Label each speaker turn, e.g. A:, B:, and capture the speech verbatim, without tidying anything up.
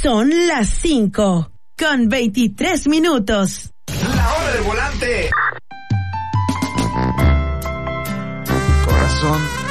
A: Son las cinco con veintitrés minutos.
B: La hora del volante. Corazón.